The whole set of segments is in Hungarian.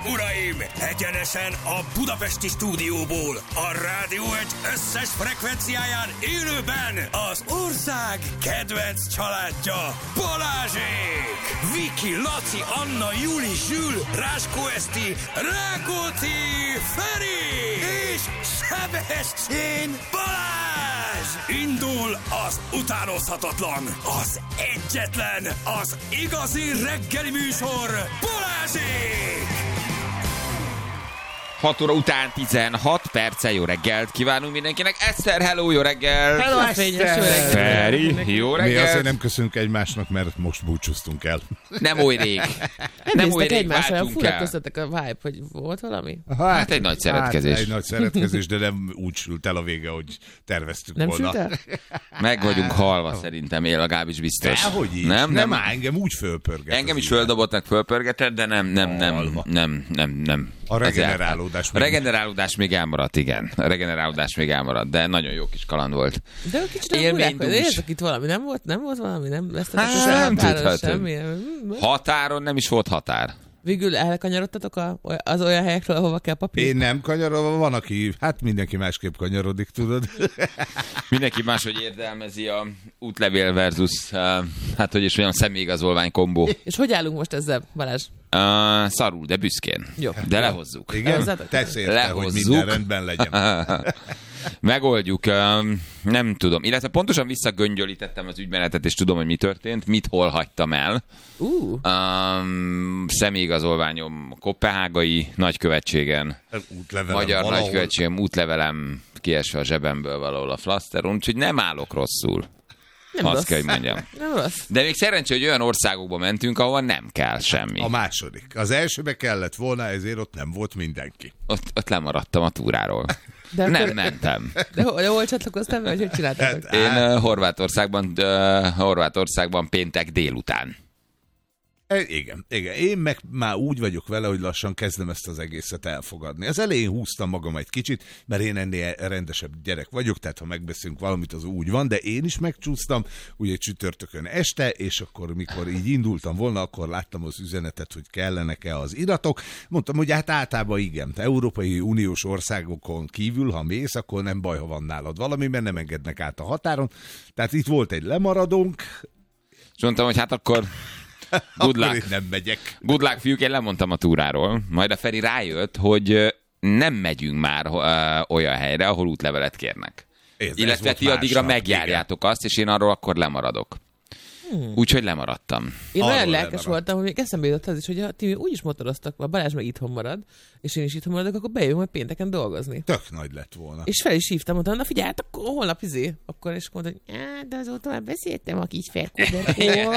uraim! Egyenesen a budapesti stúdióból, a Rádió Egy összes frekvenciáján élőben az ország kedvenc családja, Balázsék! Viki, Laci, Anna, Juli, Zsül, Ráskó Eszti, Rákóczi, Feri és Sebestyén Balázs! Indul az utánozhatatlan, az egyetlen, az igazi reggeli műsor, Balázsék! 6 óra után 16 perccel jó reggelt kívánunk mindenkinek. Eszter, hello, jó reggel! Hello, Eszter! Feri, jó reggel! Mi azért nem köszönünk egymásnak, mert most búcsúztunk el. Nem oly rég. Nem néztek egymásra, olyan fura köztetek a vibe, hogy volt valami? Hát egy nagy szeretkezés. Egy nagy szeretkezés, de nem úgy sült el a vége, hogy terveztük nem volna. Nem sült el? Meg vagyunk halva szerintem, én legalábbis biztos. Dehogy is. Nem áll, engem úgy fölpörget. Engem is földobott, meg fölpörgetett, de nem. A regenerálódás. A regenerálódás még elmaradt, igen. A regenerálódás még elmaradt, de nagyon jó kis kaland volt. De a kicsit érzek itt valami, nem volt valami, nem vesztetek nem határon semmi. Határon nem is volt határ. Végül elkanyarodtatok az olyan helyekről, ahova kell papír? Én nem kanyarodva, van, aki, hát mindenki másképp kanyarodik, tudod. Mindenki máshogy érdelmezi a útlevél versus, hát hogy is olyan személyigazolvány kombó. És hogy állunk most ezzel, Balázs? Szarul, de büszkén. Jó. De lehozzuk. Igen? Tesz érte, hogy minden rendben legyen. Megoldjuk, nem tudom. Illetve pontosan visszagöngyölítettem az ügymenetet, és tudom, hogy mi történt, mit hol hagytam el. Személyigazolványom Koppenhágai nagykövetségen, magyar nagykövetségem, útlevelem kiesve a zsebemből valahol a flaszteron, úgyhogy nem állok rosszul. Nem azt rossz. kell, hogy mondjam. Nem rossz. De még szerencsé, hogy olyan országokba mentünk, ahol nem kell semmi. A második. Az elsőbe kellett volna, ezért ott nem volt mindenki. Ott lemaradtam a túráról. De nem akkor... mentem. De hol csatlakoztál, vagy hogy csináltátok? Én Horvátországban péntek délután. Igen. Én meg már úgy vagyok vele, hogy lassan kezdem ezt az egészet elfogadni. Az elején húztam magam egy kicsit, mert én ennél rendesebb gyerek vagyok, tehát ha megbeszélünk valamit, az úgy van, de én is megcsúsztam, ugye csütörtökön este, és akkor, mikor így indultam volna, akkor láttam az üzenetet, hogy kellenek-e az iratok. Mondtam, hogy hát általában igen. Európai Uniós országokon kívül, ha mész, akkor nem baj, ha van nálad valami, mert nem engednek át a határon. Tehát itt volt egy lemaradónk. És mondtam, hogy hát akkor... Good luck. Nem megyek. Good luck, fiúk, én lemondtam a túráról. Majd a Feri rájött, hogy nem megyünk már olyan helyre, ahol útlevelet kérnek. Illetve ti addigra megjárjátok azt, és én arról akkor lemaradok. Úgyhogy lemaradtam. Én olyan lelkes voltam, hogy még eszembe jutott az is, hogy ti úgyis motoroztak, a Balázs meg itthon marad, és én is itthon maradok, akkor bejövünk majd pénteken dolgozni. Tök nagy lett volna. És fel is hívtam, mondtam, na figyelj, akkor holnap akkor és mondta, hogy de azóta már beszéltem a kis Ferkóderról.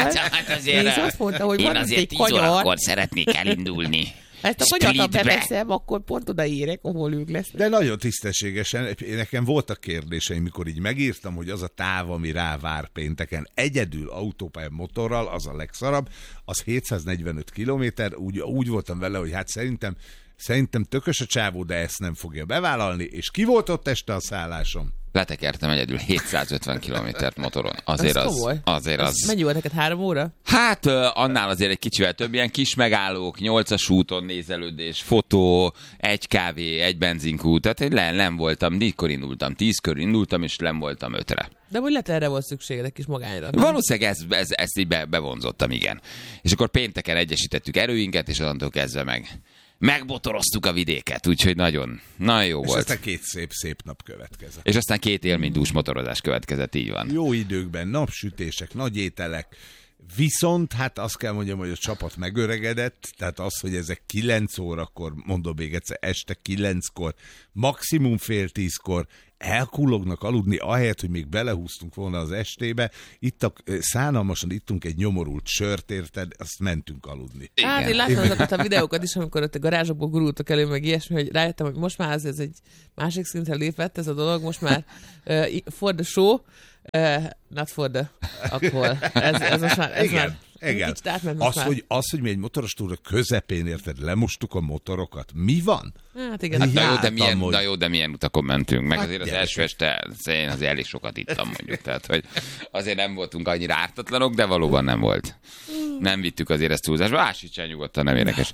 És azt mondta, hogy van egy 10 órakor szeretnék elindulni. Ha ezt a kanyart beveszem, akkor pont odaérek, ahol ők lesznek. De nagyon tisztességesen, nekem voltak kérdéseim, mikor így megírtam, hogy az a táv, ami rá vár pénteken, egyedül autópálya motorral, az a legszarabb, az 745 kilométer, úgy voltam vele, hogy hát szerintem tökös a csávó, de ezt nem fogja bevállalni, és ki volt ott este a szállásom? Letekertem egyedül 750 kilométert motoron. Azért az. Mennyi volt neked, 3 óra? Hát annál azért egy kicsivel több, ilyen kis megállók, 8-as úton nézelődés, fotó, egy kávé, egy benzinkút, tehát én nem voltam, 4-kor indultam, 10-kor indultam, és nem voltam 5-re. De hogy lehet erre volt szükséged, egy kis magányra? Valószínűleg ezt így bevonzottam, igen. És akkor pénteken egyesítettük erőinket, és onnantól kezdve megbotoroztuk a vidéket, úgyhogy nagyon jó volt. És aztán 2 szép nap következett. És aztán 2 élménydús motorozás következett, így van. Jó időkben, napsütések, nagy ételek, viszont hát azt kell mondjam, hogy a csapat megöregedett, tehát az, hogy ezek 9 órakor, mondom még egyszer, este 9-kor, maximum fél 10-kor elkullognak aludni, ahelyett, hogy még belehúztunk volna az estébe. Szánalmasan ittunk egy nyomorult sört, érted? Azt mentünk aludni. Igen. Hát én láttam azokat a videókat is, amikor ott a garázsokból gurultak elő, meg ilyesmi, hogy rájöttem, hogy most már ez egy másik szintre lépett ez a dolog, most már for the show, not for the alcohol. Ez most már... Igen. Az, hogy mi egy motoros túra közepén, érted, lemostuk a motorokat. Mi van? Hát igen. Na jó, de milyen utakon mentünk, meg azért az első este én azért elég sokat ittam mondjuk, tehát hogy azért nem voltunk annyira ártatlanok, de valóban nem volt. Nem vittük azért ezt túlzásba, ásítsál nyugodtan, nem érdekes.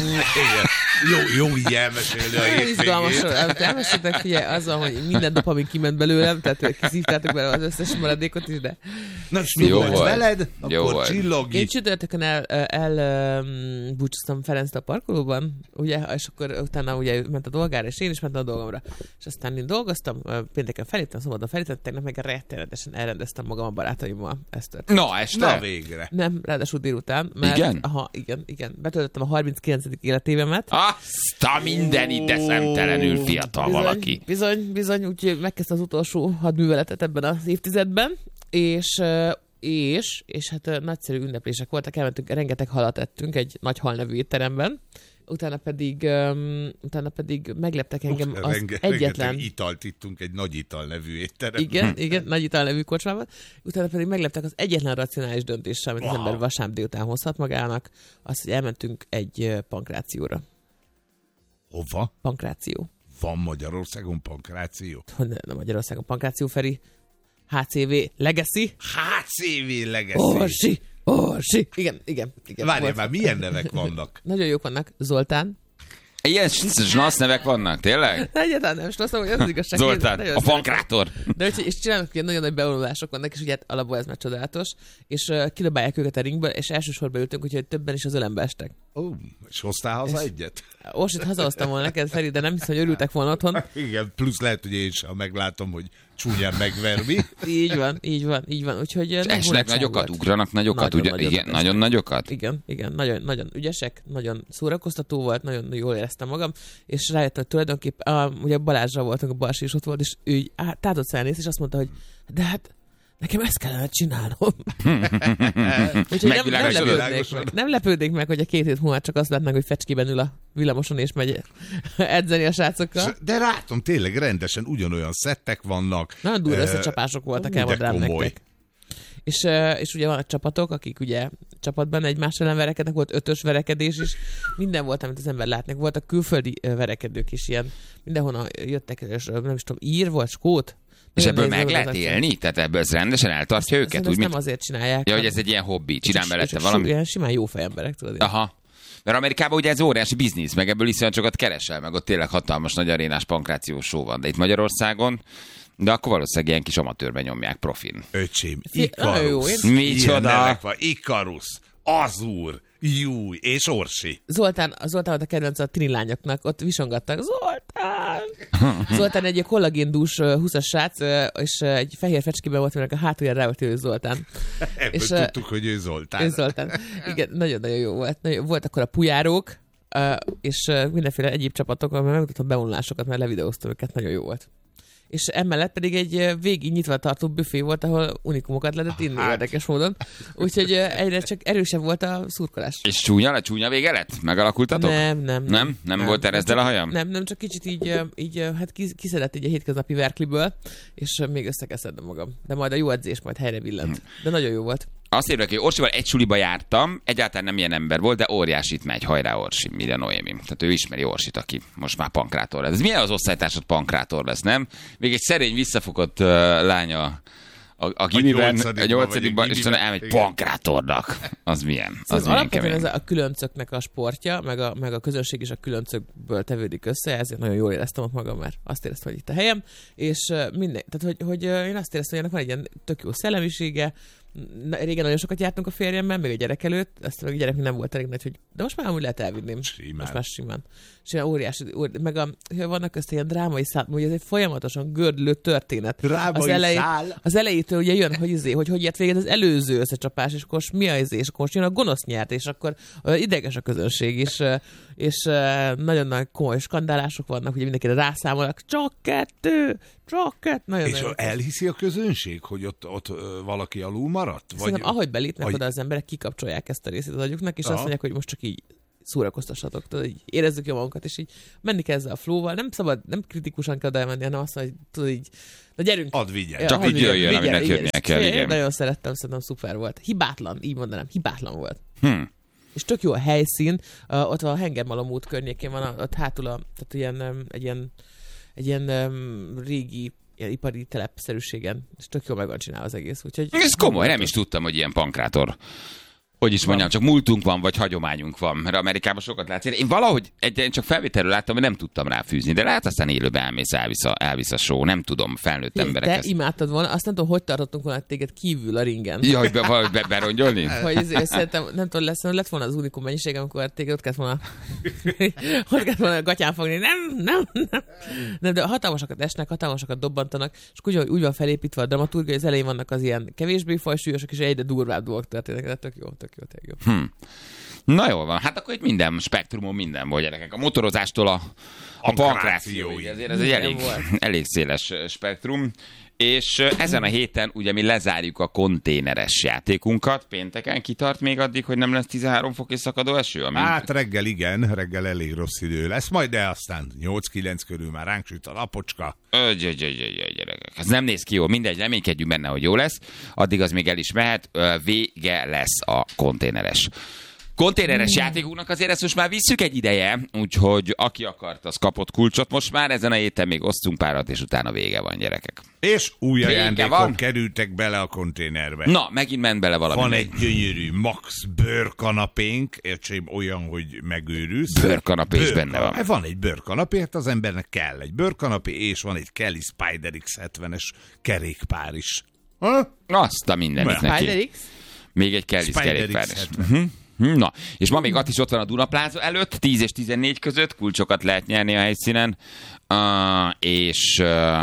Jó így elmesélni a hétvégét. Izgalmas, elmeséltek, figyelj, azzal, hogy minden dopamin kiment belőlem, tehát kiszívtátok bele az összes maradékot is, de... Na, és mi volt veled? Akkor csillogj. Én csütörtökön elbúcsúztam Ferenc a parkolóban, ugye, és akkor utána ugye ment a dolgára, és én is mentem a dolgomra. És aztán én dolgoztam, pénteken feléptem, szombaton feléptem, tegnap meg rettenetesen elrendeztem magam a barátaimmal. Ez történt. Na, végre. Nem, ráadásul délután. Mert, igen? Aha, igen. Betöltöttem a 39. életévemet. Azt a mindenit, de szemtelenül fiatal valaki. Bizony, úgyhogy megkezdte az utolsó hadműveletet ebben az évtizedben, és hát nagyszerű ünneplések voltak, elmentünk, rengeteg halat ettünk egy nagy hal nevű étteremben, utána pedig megleptek engem az egyetlen... italt ittunk egy nagy ital nevű étteremben. Igen, nagy ital nevű kocsmában. Utána pedig megleptek az egyetlen racionális döntéssel, amit az ember vasárnap délután hozhat magának, az, hogy elmentünk egy pankrációra. Hova? Pankráció. Van Magyarországon pankráció? Nem Magyarországon pankráció, Feri. HCV Legacy. HCV Legacy. Orsi. Igen. Várjál már, milyen nevek vannak? Nagyon jók vannak. Zoltán. Ilyen snasz nevek vannak, tényleg? Egyáltalán nem snasz, hogy az igazság. Zoltán, a pankrátor. De és csinálnak ilyen nagyon nagy bevonulások vannak, és ugye hát alapból ez már csodálatos, és kilabálják őket a ringből, és elsősorban ültünk, úgyhogy többen is az ölembe estek. És hoztál haza egyet? Orsit hazahoztam volna neked, Feri, de nem hiszem, hogy örültek volna otthon. Igen, plusz lehet, hogy én is, ha meglátom, hogy csúnyán megverni. Így van. Úgyhogy esnek nagyokat, ugranak nagyokat, igen, nagyon nagyokat? Igen, nagyon ügyesek, nagyon szórakoztató volt, nagyon jól éreztem magam, és rájöttem, hogy tulajdonképpen, ugye Balázsra voltunk, a Balsi is ott volt, és ő így tátott szállnéz, és azt mondta, hogy de hát nekem ezt kellene csinálnom. Úgyhogy nem lepődnék meg, hogy a 2 hét múlva csak azt látnánk, hogy fecskében ül a villamoson és megy edzeni a srácokkal. De látom, tényleg rendesen ugyanolyan szettek vannak. Nagyon durva összecsapások voltak, elmondám nektek. És ugye vannak csapatok, akik ugye csapatban egymás ellen verekednek, volt 5-ös verekedés is, minden volt, amit az ember látnak. Voltak külföldi verekedők is ilyen, mindenhonnan jöttek, és nem is tudom, ír volt, skót. És ebből meg lehet élni? Tehát ebből ez rendesen eltartja őket? Ezt nem azért csinálják. Ja, hogy ez egy ilyen hobbi, csinál mellette valami? Ilyen simán jó fejemberek, tudod. Aha. Mert Amerikában ugye ez óriási biznisz, meg ebből iszonyat sokat keresel, meg ott tényleg hatalmas nagy arénás pankrációs show van. De itt Magyarországon, de akkor valószínűleg ilyen kis amatőrben nyomják profin. Öcsém, Ikarus. Micsoda? Ikarus, Azur, Júj, és Orsi. Zoltán volt a kedvenc a tini lányoknak, ott visongattak. Zoltán egy kollagéndús 20-as srác, és egy fehér fecskében volt, aminek a hátuljára rá volt ő Zoltán. Ebből és tudtuk, hogy ő Zoltán. Ő Zoltán. Igen, nagyon-nagyon jó volt. Volt akkor a pujárók, és mindenféle egyéb csapatok, ahol megmutatom bevonulásokat, mert levideóztam őket, nagyon jó volt. És emellett pedig egy végig nyitva tartó büfé volt, ahol unikumokat lehetett inni érdekes módon. Úgyhogy egyre csak erősebb volt a szurkolás. És csúnya vége lett? Megalakultatok? Nem volt erezdel a hajam? Nem, csak kicsit így hát kiszedett így a hétköznapi verkliből, és még össze kell szednem magam. De majd a jó edzés majd helyre billent. De nagyon jó volt. Azt érdekel, hogy Orsival egy suliba jártam, egyáltalán nem ilyen ember volt, de óriásit megy, hajrá Orsi, mire Noémi. Tehát ő ismeri Orsit, aki most már pankrátor lesz. Ez milyen az osztálytársad pankrátor lesz, nem? Még egy szerény, visszafogott lánya a gimiben, a 8-ban, és utána elmegy pankrátornak. Az milyen? Az milyen kemény. Ez a különcöknek a sportja, meg a közönség is a különcökből tevődik össze, ezért nagyon jól éreztem ott magam, mert azt éreztem, hogy itt a helyem, és minden, tehát hogy én azt éreztem, hogy ennek van egy ilyen tök jó szellemisége. Régen nagyon sokat jártunk a férjemmel, még a gyerek előtt, azt meg a gyerek nem volt elég nagy, hogy de most már amúgy lehet elvinni. Most már simán. Óriási, meg vannak közt ilyen drámai szál, hogy ez egy folyamatosan gördülő történet. Az elejétől ugye jön, hogy ilyet végez az előző összecsapás, és akkor mi az, és akkor jön a gonosz nyert, és akkor ideges a közönség is, és nagyon nagy komoly skandálások vannak, ugye mindenkire rászámolnak, csak kettő. És elhiszi a közönség, hogy ott valaki alul maradt? Szerintem ahogy belépnek oda az emberek, kikapcsolják ezt a részét az agyuknak, és azt mondják, hogy most csak így szórakoztassatok, tudod, így érezzük jó magunkat, és így menni kell ezzel a flow-val, nem szabad, nem kritikusan kell elmenni, hanem azt mondja, hogy tudod így, na gyerünk. Add vigyen. Ja, csak így jöjjön, aminek jönnie kell. Én nagyon szerettem, szerintem szuper volt. Hibátlan, így mondanám, hibátlan volt. És tök jó a helyszín, ott van a Hengermalom út környékén van, ott hátul tehát egy ilyen régi ilyen ipari telepszerűségen, és tök jól meg van csinálva az egész. Úgyhogy ez komoly, nem is tudtam, hogy ilyen pankrátor. Hogy is mondjam, csak múltunk van, vagy hagyományunk van, mert Amerikában sokat látsz. Én valahogy csak felvételről láttam, hogy nem tudtam ráfűzni, de lehet aztán élőben elvisz a show, nem tudom, felnőtt emberek. Te imádtad volna, azt nem tudom, hogy tartottunk volna téged kívül a ringen. Ja, hogy berongyolni? Hogy szerintem, nem tudom, lett volna az unikum mennyiség, amikor téged ott kellett volna gatyán fogni. Nem, de hatalmasakat esnek, hatalmasakat dobbantanak, és úgy van felépítve a dramaturgia, hogy az elején vannak az ilyen kevésbé fajsúlyosak, és egyre durvább dolgok történnek, de tök jó. Na jól van, hát akkor itt minden spektrumon minden volt, gyerekek. A motorozástól a pankrációig. Ezért ez egy elég széles spektrum. És ezen a héten ugye mi lezárjuk a konténeres játékunkat. Pénteken kitart még addig, hogy nem lesz 13 fok és szakadó eső? Hát reggel elég rossz idő lesz, majd de aztán 8-9 körül már ránk süt a napocska. Gyerekek, ez nem néz ki jól, mindegy, reménykedjünk benne, hogy jó lesz. Addig az még el is mehet, vége lesz a konténeres játékunknak, azért ezt most már visszük egy ideje, úgyhogy aki akart, az kapott kulcsot most már, ezen a héten még osztunk párat, és utána vége van, gyerekek. És új ajándékok kerültek bele a konténerbe. Na, megint ment bele valami. Van egy gyönyörű Max bőrkanapénk, értsém olyan, hogy megőrülsz. Bőrkanapé is benne van. Van egy bőrkanapé, hát az embernek kell egy bőrkanapé, és van egy Kelly Spider X70-es kerékpár is. Azt a mindenit neki. Spider X? Még egy Kelly kerékpár is. Na, és ma még is ott van a Dunapláza előtt, 10 és 14 között, kulcsokat lehet nyerni a helyszínen, és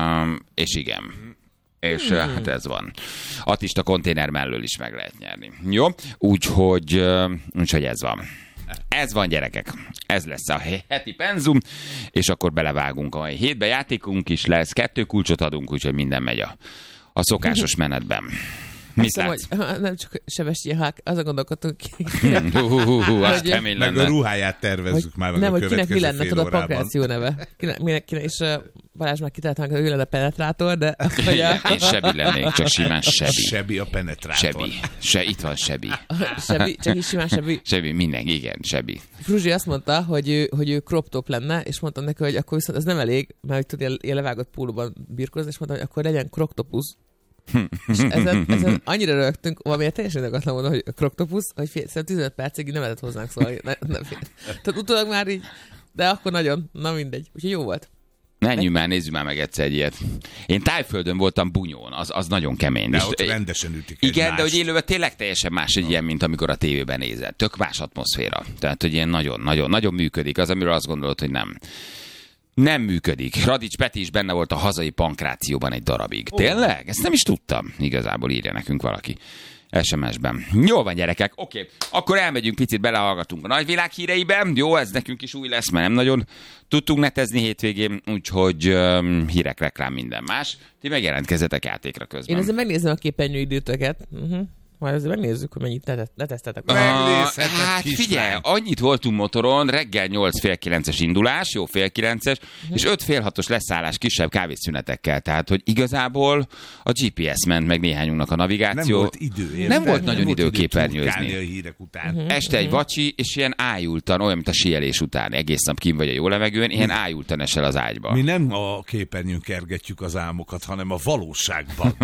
igen. És hát ez van. Attista konténer mellől is meg lehet nyerni. Jó? Úgyhogy ez van. Ez van, gyerekek. Ez lesz a heti penzum, és akkor belevágunk a hétbe. Játékunk is lesz, 2 kulcsot adunk, úgyhogy minden megy a szokásos menetben. Mit látsz? Nem csak Sebestyén Hák, azon gondolkodtunk ki. Az kemény lenne. Meg a ruháját tervezzük már meg nem, a hogy kinek mi lenne, tudod, a pankráció neve. Kinek, és Balázs már kitaláltam, hogy ő lenne penetrátor, de... Én Sebi lennék, csak simán Sebi. Sebi a penetrátor. Sebi. Itt van Sebi. Sebi, csak is simán Sebi. Sebi, minden, igen, Sebi. Fruzsi azt mondta, hogy ő crop top lenne, és mondtam neki, hogy akkor viszont ez nem elég, mert hogy tudja, ilyen levágott pólóban birkózni, és mondtam, hogy akkor legyen kroktopus. És ezen annyira rögtünk, valamiért teljesen indokolatlan mondom, hogy a kroktopus, hogy szerintem 15 percig nem lehetett hozzánk szólni. Tehát utólag már így, de akkor nagyon, na mindegy. Úgyhogy jó volt. Menjünk már, nézzük már meg egyszer egy ilyet. Én Tájföldön voltam Bunyón, az nagyon kemény. De ott rendesen ütik igen, egymást. de hogy élőben tényleg teljesen más egy ilyen, mint amikor a tévében nézed. Tök más atmoszféra. Tehát, hogy ilyen nagyon működik. Az, amiről azt gondolod, hogy nem működik. Radics Peti is benne volt a hazai pankrációban egy darabig. Tényleg? Ezt nem is tudtam. Igazából írja nekünk valaki SMS-ben. Jól van, gyerekek. Oké. Akkor elmegyünk picit, belehallgatunk a nagyvilág híreiben. Jó, ez nekünk is új lesz, mert nem nagyon tudtunk netezni hétvégén, úgyhogy hírek, reklám, minden más. Ti megjelentkezzetek játékra közben. Én ezzel megnézem a képernyőidőtöket. Majd azért megnézzük, hogy mennyit leteszteltek. Hát figyelj, annyit voltunk motoron, reggel 8-9-es indulás, jó 9:30-es, és 5-6-os leszállás kisebb kávészünetekkel. Tehát, hogy igazából a GPS ment meg néhányunknak a navigáció. Nem volt idő. Nem volt nagyon idő képernyőzni. A hírek után. Este egy vacsi, és ilyen ájultan, olyan, mint a síelés után. Egész nap kint vagy a jó levegőn, ilyen ájultan esel az ágyba. Mi nem a képernyőn kergetjük az álmokat, hanem a valóságban.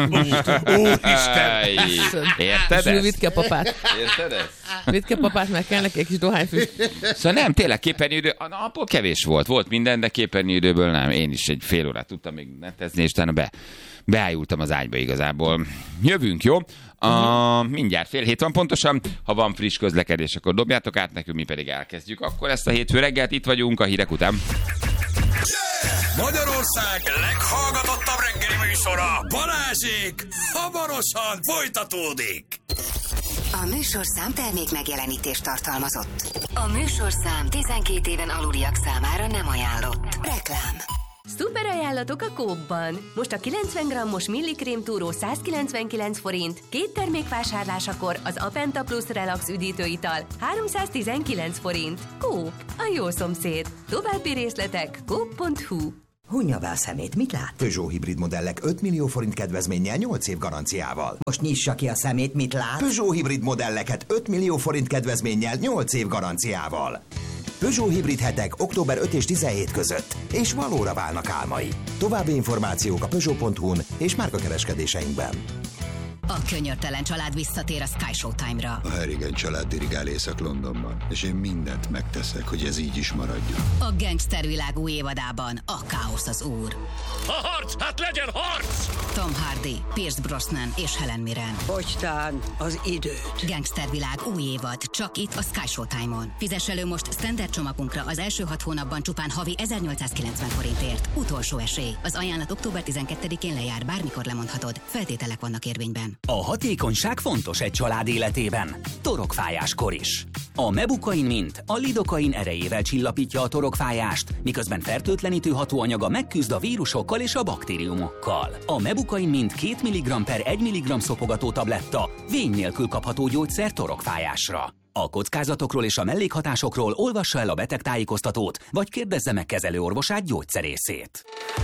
Úristen! Érted Vidd ki a papát. Érted ezt? Vidd ki a papát, mert kell neki egy kis dohányfüst. Szóval nem, tényleg képernyőidő, abból kevés volt minden, de képernyőidőből nem. Én is egy fél órát tudtam még netezni, és utána beájultam az ágyba igazából. Jövünk, jó? Mindjárt 6:30 van pontosan. Ha van friss közlekedés, akkor dobjátok át nekünk, mi pedig elkezdjük. Akkor ezt a hétfő reggelt itt vagyunk a hírek után. Magyarország leghallgatottabb reggeli műsora, Balázsék, hamarosan folytatódik. A műsorszám termék megjelenítést tartalmazott. A műsorszám 12 éven aluliak számára nem ajánlott. Reklám. Szuper ajánlatok a Coop-ban. Most a 90 g-os millikrém túró 199 forint, 2 termékvásárlásakor az Apenta Plus Relax üdítőital 319 forint. Coop, a jó szomszéd. További részletek coop.hu. Hunja be a szemét, mit lát? Peugeot hibrid modellek 5 millió forint kedvezménnyel 8 év garanciával. Most nyissa ki a szemét, mit lát? Peugeot hibrid modelleket 5 millió forint kedvezménnyel 8 év garanciával. Peugeot hibrid hetek október 5 és 17 között, és valóra válnak álmai. További információk a Peugeot.hu-n és márkakereskedéseinkben. A könyörtelen család visszatér a Sky Showtime-ra. A Harrigan család dirigál Észak-Londonban, és én mindent megteszek, hogy ez így is maradjon. A gangstervilág új évadában a káosz az úr. A harc! Hát legyen harc! Tom Hardy, Pierce Brosnan és Helen Mirren. Bocsán, az időt. Gangstervilág új évad, csak itt a Sky Showtime-on. Fizess elő most standard csomagunkra az első 6 hónapban csupán havi 1890 forintért. Utolsó esély. Az ajánlat október 12-én lejár, bármikor lemondhatod. Feltételek vannak érvényben. A hatékonyság fontos egy család életében. Torokfájáskor is. A Mebukain Mint a lidokain erejével csillapítja a torokfájást, miközben fertőtlenítő hatóanyaga megküzd a vírusokkal és a baktériumokkal. A Mebukain Mint 2 mg per 1 mg szopogató tabletta vény nélkül kapható gyógyszer torokfájásra. A kockázatokról és a mellékhatásokról olvassa el a betegtájékoztatót, vagy kérdezze meg kezelőorvosát, gyógyszerészét.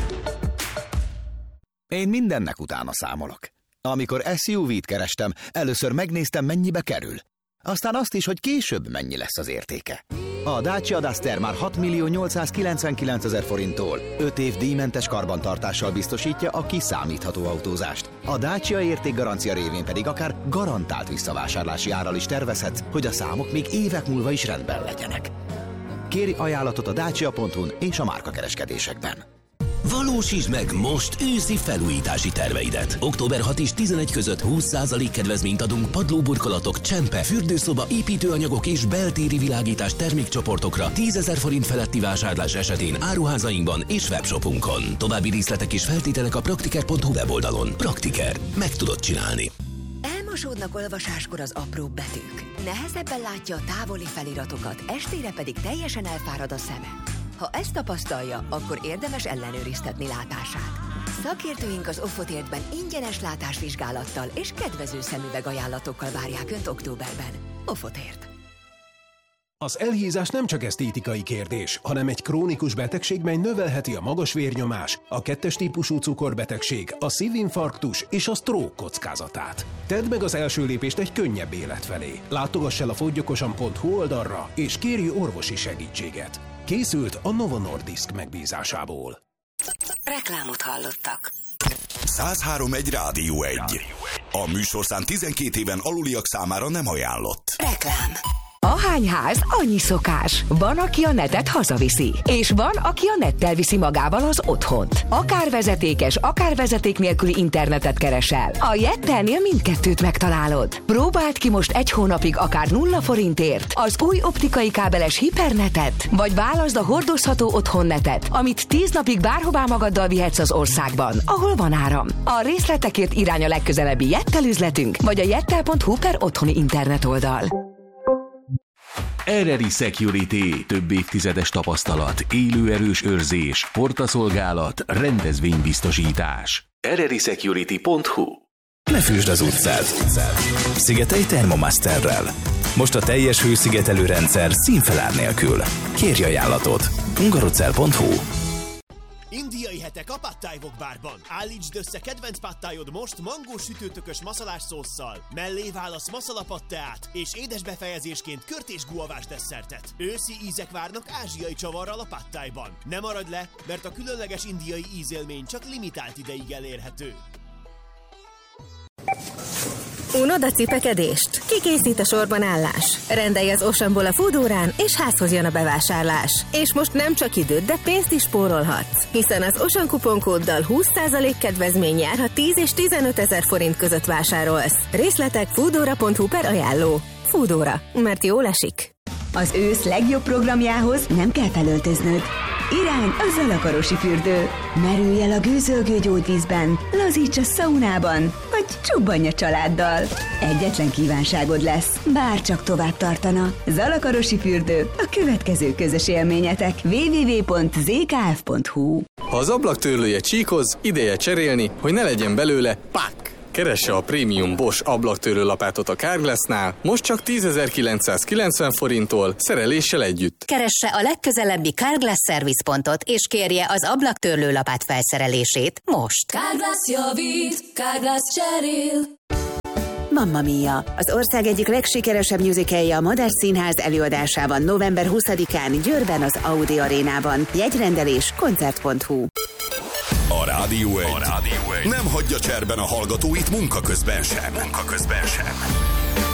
Én mindennek utána számolok. Amikor SUV-t kerestem, először megnéztem, mennyibe kerül. Aztán azt is, hogy később mennyi lesz az értéke. A Dacia Duster már 6.899.000 forinttól 5 év díjmentes karbantartással biztosítja a kiszámítható autózást. A Dacia értékgarancia révén pedig akár garantált visszavásárlási árral is tervezhetsz, hogy a számok még évek múlva is rendben legyenek. Kéri ajánlatot a dacia.hu-n és a márkakereskedésekben. Valósítsd meg most őszi felújítási terveidet. Október 6 és 11 között 20% kedvezményt adunk padlóburkolatok, csempe, fürdőszoba, építőanyagok és beltéri világítás termékcsoportokra 10 000 forint feletti vásárlás esetén áruházainkban és webshopunkon. További részletek és feltételek a praktiker.hu weboldalon. Praktiker. Meg tudod csinálni. Elmosódnak olvasáskor az apróbb betűk. Nehezebben látja a távoli feliratokat, estére pedig teljesen elfárad a szeme. Ha ezt tapasztalja, akkor érdemes ellenőriztetni látását. Szakértőink az Offotértben ingyenes látásvizsgálattal és kedvező szemüveg ajánlatokkal várják Önt októberben. Offotért. Az elhízás nem csak esztétikai kérdés, hanem egy krónikus betegség, mely növelheti a magas vérnyomás, a 2-es típusú cukorbetegség, a szívinfarktus és a stroke kockázatát. Tedd meg az első lépést egy könnyebb élet felé. Látogass el a foggyokosan.hu oldalra, és kérj orvosi segítséget. Készült a Novo Nordisk megbízásából. Reklámot hallottak. 103.1 Rádió 1. A műsorszám 12 éven aluliak számára nem ajánlott. Reklám. Ahány ház, annyi szokás. Van, aki a netet hazaviszi, és van, aki a nettel viszi magával az otthont. Akár vezetékes, akár vezeték nélküli internetet keresel. A Jettelnél mindkettőt megtalálod. Próbáld ki most 1 hónapig akár 0 forintért az új optikai kábeles hipernetet, vagy válaszd a hordozható otthonnetet, amit 10 napig bárhová magaddal vihetsz az országban, ahol van áram. A részletekért irány a legközelebbi Jettel üzletünk, vagy a jettel.hu/otthoni internet oldal. RRI Security, több évtizedes tapasztalat, élőerős őrzés, portaszolgálat, rendezvénybiztosítás. rrisecurity.hu. Ne fűsd az utcát! Szigetelj Thermomasterrel. Most a teljes hőszigetelő rendszer színfelár nélkül. Kérj ajánlatot. hungarocel.hu. Indiai hetek a Pad Thai Wok bárban. Állítsd össze kedvenc pad thaiod most mangós sütőtökös maszalás szósszal. Mellé válasz maszala pad teát, és édes befejezésként kört és guavás desszertet. Őszi ízek várnak ázsiai csavarral a Pad Thaiban. Ne maradj le, mert a különleges indiai ízélmény csak limitált ideig elérhető. Unod a cipekedést? Kikészít a sorban állás? Rendelj az Oceanból a Foodórán, és házhoz jön a bevásárlás. És most nem csak időt, de pénzt is spórolhatsz. Hiszen az Ocean kuponkóddal 20% kedvezmény jár, ha 10 és 15 000 forint között vásárolsz. Részletek foodora.hu/ajánló. Foodóra, mert jól esik. Az ősz legjobb programjához nem kell felöltöznöd. Irány a Zalakarosi fürdő. Merülj el a gőzölgő gyógyvízben, lazíts a szaunában, vagy csobbanj a családdal. Egyetlen kívánságod lesz, bárcsak tovább tartana. Zalakarosi fürdő, a következő közös élményetek. www.zkf.hu. Ha az ablaktörlője csíkoz, ideje cserélni, hogy ne legyen belőle pak! Keresse a prémium Bosch ablaktörlő lapátot a Carglassnál, most csak 10.990 forinttól, szereléssel együtt. Keresse a legközelebbi Carglass szervizpontot, és kérje az ablaktörlő lapát felszerelését most. Carglass javít, Carglass cserél. Mamma Mia, az ország egyik legsikeresebb musicalje a Madách Színház előadásában november 20-án Győrben az Audi Arénában. Jegyrendelés koncert.hu. A Rádió 1 nem hagyja cserben a hallgatóit munka közben sem.